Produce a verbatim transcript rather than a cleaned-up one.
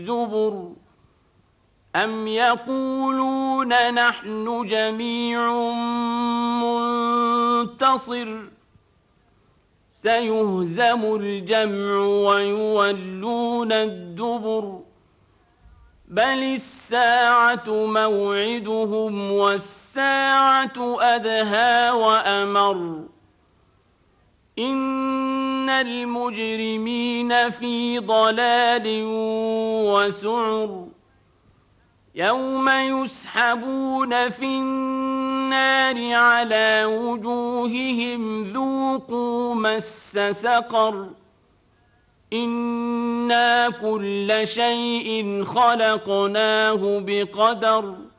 الزبر أم يقولون نحن جميع منتصر سيهزم الجمع ويولون الدبر بل الساعة موعدهم والساعة أدهى وأمر إن المجرمين في ضلال وسعر يوم يسحبون في النار على وجوههم ذوقوا مس سقر إنا كل شيء خلقناه بقدر